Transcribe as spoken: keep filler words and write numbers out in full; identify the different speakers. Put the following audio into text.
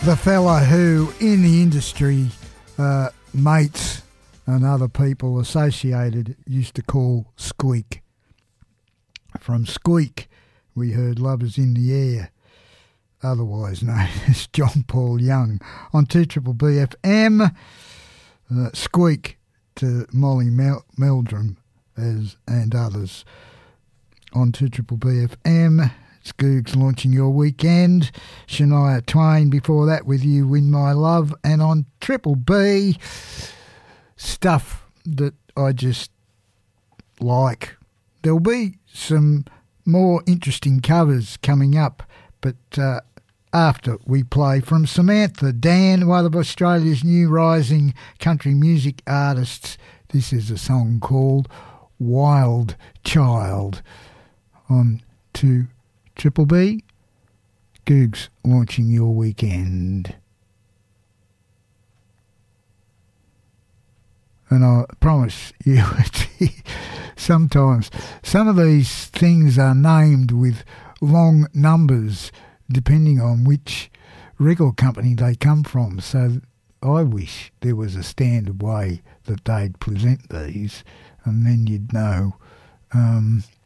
Speaker 1: the fella who, in the industry, uh, mates and other people associated used to call Squeak. From Squeak, we heard Lovers in the Air, otherwise known as John Paul Young, on two Triple B F M. Uh, Squeak to Molly Mel- Meldrum as and others on two Triple B F M. It's Googs launching your weekend. Shania Twain before that with You Win My Love. And on Triple B, stuff that I just like. There'll be some more interesting covers coming up, but uh, after we play from Samantha Dan, one of Australia's new rising country music artists, this is a song called Wild Child on two Triple B. Googs launching your weekend. And I promise you, sometimes some of these things are named with long numbers depending on which record company they come from. So I wish there was a standard way that they'd present these, and then you'd know. Um,